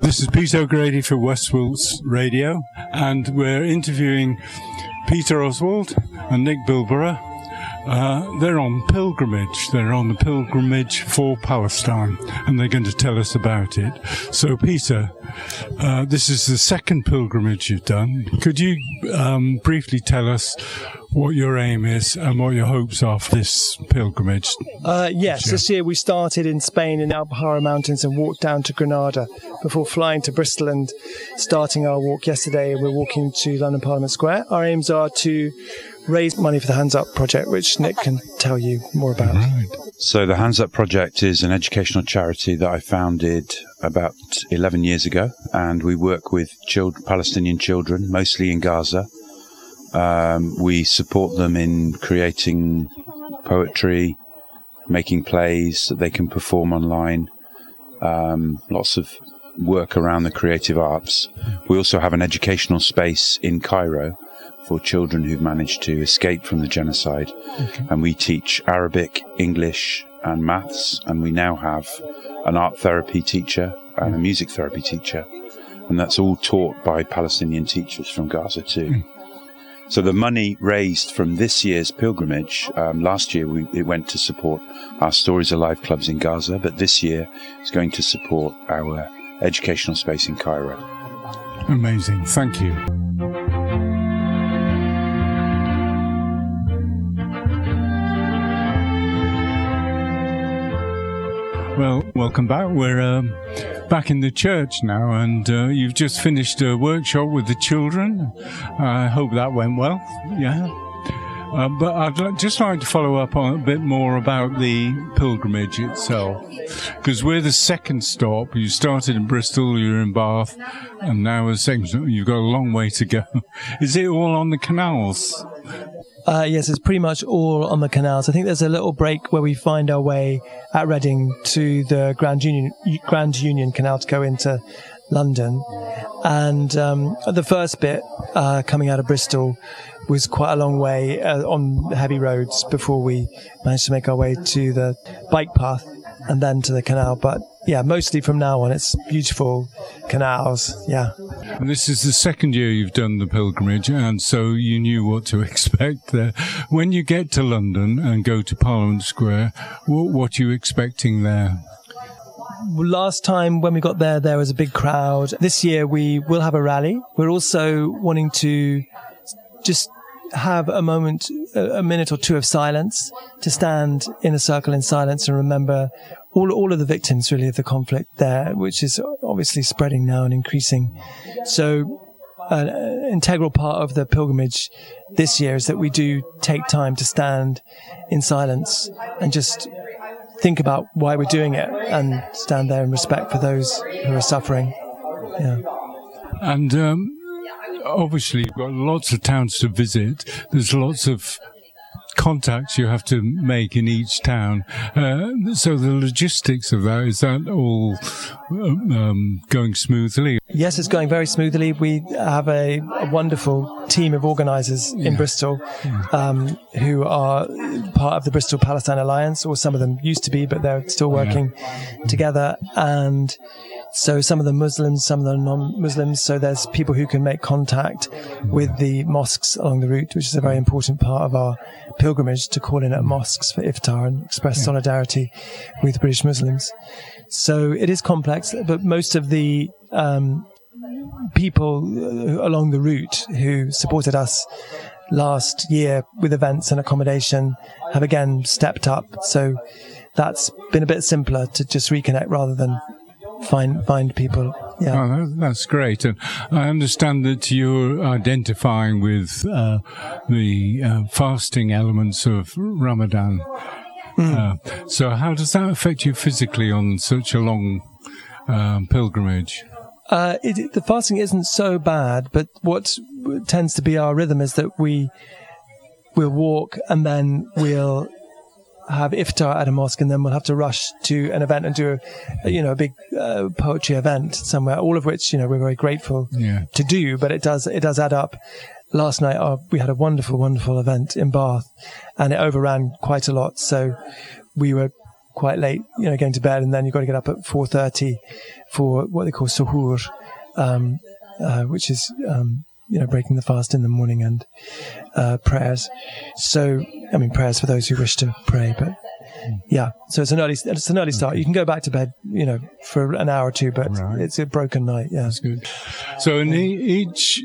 This is Peter O'Grady for Westwilts Radio, and we're interviewing Peter Oswald and Nick Bilborough. They're on pilgrimage. They're on the pilgrimage for Palestine, and they're going to tell us about it. So, Peter, this is the second pilgrimage you've done. Could you briefly tell us what your aim is and what your hopes are for this pilgrimage? Yes, this year we started in Spain in the Alpujarra Mountains and walked down to Granada before flying to Bristol and starting our walk yesterday. We're walking to London Parliament Square. Our aims are to raise money for the Hands Up project, which Nick can tell you more about. Right. So the Hands Up project is an educational charity that I founded about 11 years ago, and we work with Palestinian children, mostly in Gaza. We support them in creating poetry, making plays that they can perform online, lots of work around the creative arts. We also have an educational space in Cairo for children who've managed to escape from the genocide. Okay. And we teach Arabic, English and maths, and we now have an art therapy teacher and a music therapy teacher, and that's all taught by Palestinian teachers from Gaza too. So the money raised from this year's pilgrimage, last year it went to support our Stories Alive clubs in Gaza, but this year it's going to support our educational space in Cairo. Amazing. Thank you. Well, welcome back. We're back in the church now, and you've just finished a workshop with the children. I hope that went well. Yeah. But I'd just like to follow up on a bit more about the pilgrimage itself, because we're the second stop. You started in Bristol, you're in Bath, and now we're the second. You've got a long way to go. Is it all on the canals? Yes, it's pretty much all on the canals. I think there's a little break where we find our way at Reading to the Grand Union Canal to go into London. And the first bit coming out of Bristol was quite a long way on heavy roads before we managed to make our way to the bike path and then to the canal. But yeah, mostly from now on, it's beautiful canals. Yeah. And this is the second year you've done the pilgrimage, and so you knew what to expect there. When you get to London and go to Parliament Square, what are you expecting there? Last time when we got there, there was a big crowd. This year we will have a rally. We're also wanting to just have a minute or two of silence, to stand in a circle in silence and remember all of the victims really of the conflict there, which is obviously spreading now and increasing. So an integral part of the pilgrimage this year is that we do take time to stand in silence and just think about why we're doing it and stand there in respect for those who are suffering. Yeah. And obviously you've got lots of towns to visit. There's lots of contacts you have to make in each town. So the logistics of that, is that all going smoothly? Yes, it's going very smoothly. We have a wonderful team of organisers in Bristol who are part of the Bristol Palestine Alliance, or some of them used to be, but they're still working together. And so some of the Muslims, some of the non-Muslims. So there's people who can make contact with the mosques along the route, which is a very important part of our pilgrimage, to call in at mosques for iftar and express solidarity with British Muslims. So it is complex, but most of the people along the route who supported us last year with events and accommodation have again stepped up. So that's been a bit simpler to just reconnect rather than find people. Yeah. Oh, that's great. And I understand that you're identifying with the fasting elements of Ramadan. So how does that affect you physically on such a long pilgrimage? The fasting isn't so bad, but what tends to be our rhythm is that we'll walk and then we'll have iftar at a mosque, and then we'll have to rush to an event and do a big poetry event somewhere, all of which we're very grateful to do, but it does add up. Last night we had a wonderful event in Bath, and it overran quite a lot, so we were quite late, going to bed, and then you've got to get up at 4:30 for what they call suhoor, which is breaking the fast in the morning, and prayers. So, prayers for those who wish to pray, but yeah. So it's an early start. You can go back to bed, for an hour or two, but it's a broken night. Yeah, that's good. So in each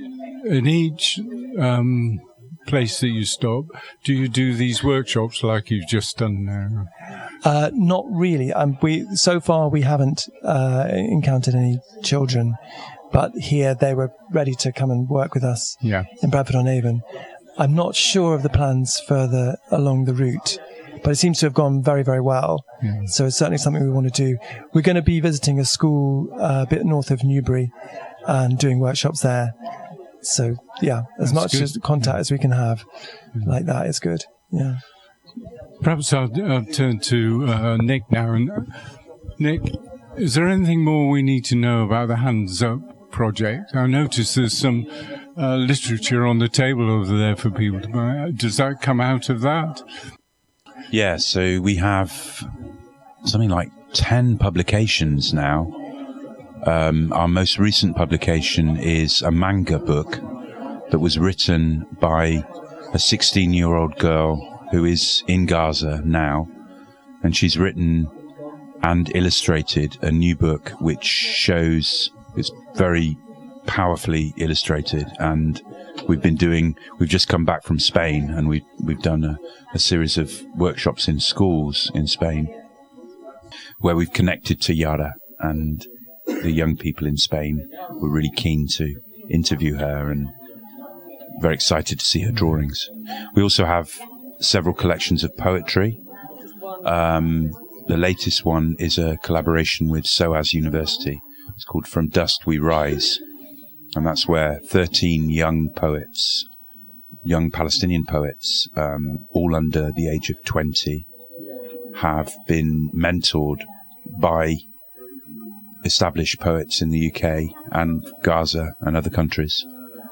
place that you stop, do you do these workshops like you've just done now? Not really. So far we haven't encountered any children, but here they were ready to come and work with us in Bradford-on-Avon. I'm not sure of the plans further along the route, but it seems to have gone very, very well. Yeah. So it's certainly something we want to do. We're going to be visiting a school a bit north of Newbury and doing workshops there. So, as That's much good. As contact as we can have like that is good. Yeah. Perhaps I'll turn to Nick now. And Nick, is there anything more we need to know about the Hands Up project? I noticed there's some literature on the table over there for people to buy. Does that come out of that? Yeah, so we have something like 10 publications now. Our most recent publication is a manga book that was written by a 16-year-old girl who is in Gaza now, and she's written and illustrated a new book which shows, it's very powerfully illustrated, and we've just come back from Spain, and we've done a series of workshops in schools in Spain where we've connected to Yara, and the young people in Spain were really keen to interview her and very excited to see her drawings. We also have several collections of poetry. The latest one is a collaboration with SOAS University. It's called From Dust We Rise. And that's where 13 young poets, young Palestinian poets, all under the age of 20, have been mentored by established poets in the UK and Gaza and other countries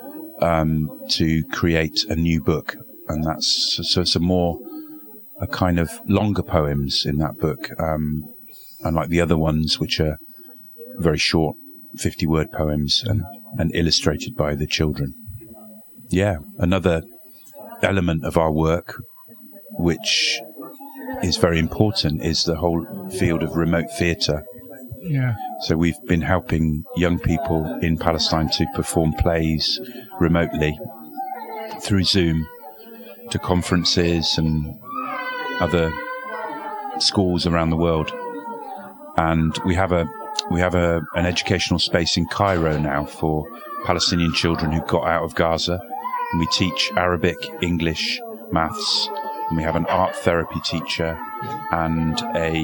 to create a new book. And that's so it's a kind of longer poems in that book, unlike the other ones, which are very short 50-word poems and illustrated by the children. Yeah, another element of our work, which is very important, is the whole field of remote theatre. Yeah. So we've been helping young people in Palestine to perform plays remotely through Zoom to conferences and other schools around the world. And we have an educational space in Cairo now for Palestinian children who got out of Gaza. And we teach Arabic, English, maths, and we have an art therapy teacher and a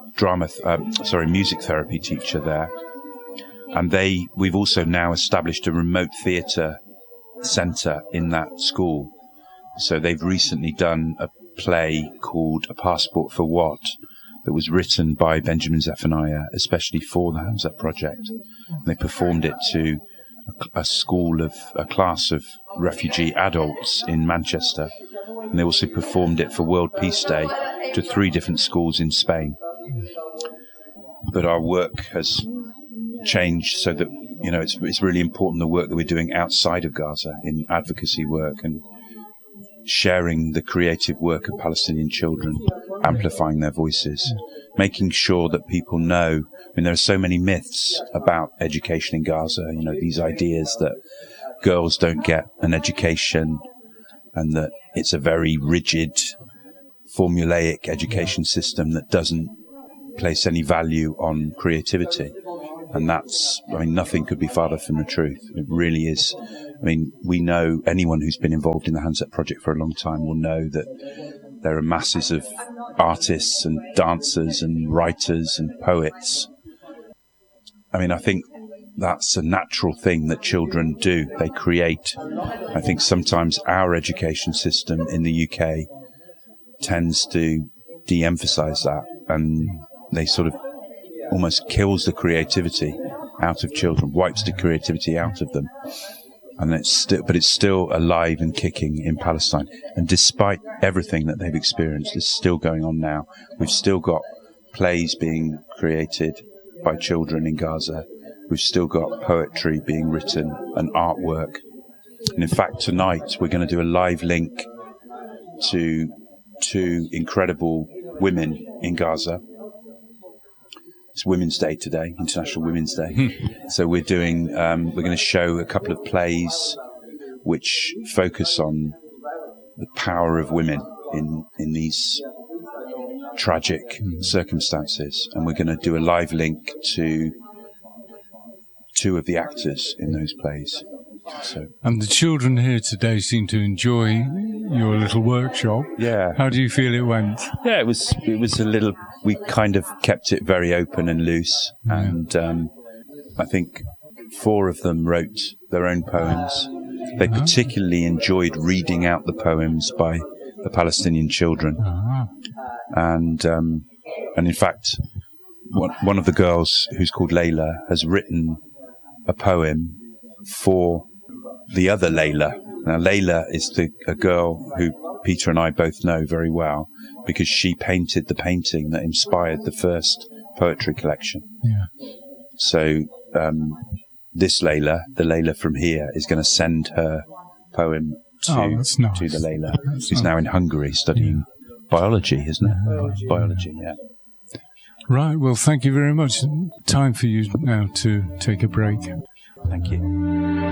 music therapy teacher there. And we've also now established a remote theatre centre in that school. So they've recently done a play called A Passport for What that was written by Benjamin Zephaniah, especially for the Hands Up project. And they performed it to a class of refugee adults in Manchester. And they also performed it for World Peace Day to 3 different schools in Spain. But our work has changed so that, it's really important, the work that we're doing outside of Gaza in advocacy work and sharing the creative work of Palestinian children, amplifying their voices, making sure that people know. There are so many myths about education in Gaza, these ideas that girls don't get an education and that it's a very rigid, formulaic education system that doesn't place any value on creativity. And that's, nothing could be farther from the truth. It really is. We know, anyone who's been involved in the Hands Up project for a long time will know that there are masses of artists and dancers and writers and poets. I think that's a natural thing that children do. They create. I think sometimes our education system in the UK tends to de-emphasize that, and they sort of almost kills the creativity out of children, wipes the creativity out of them. And it's still alive and kicking in Palestine. And despite everything that they've experienced, it's still going on now. We've still got plays being created by children in Gaza. We've still got poetry being written and artwork. And in fact, tonight we're going to do a live link to two incredible women in Gaza. It's Women's Day today, International Women's Day. So we're going to show a couple of plays which focus on the power of women in these tragic circumstances. And we're going to do a live link to two of the actors in those plays. So. And the children here today seem to enjoy your little workshop. Yeah. How do you feel it went? Yeah, it was a little, we kind of kept it very open and loose. Yeah. And I think 4 of them wrote their own poems. They particularly enjoyed reading out the poems by the Palestinian children. And in fact, one of the girls, who's called Layla, has written a poem for the other Layla. Now, Layla is a girl who Peter and I both know very well because she painted the painting that inspired the first poetry collection. Yeah. So this Layla, the Layla from here, is going to send her poem to the Layla, who's now in Hungary studying biology, isn't it? Biology, yeah. Right, well, thank you very much. Time for you now to take a break. Thank you.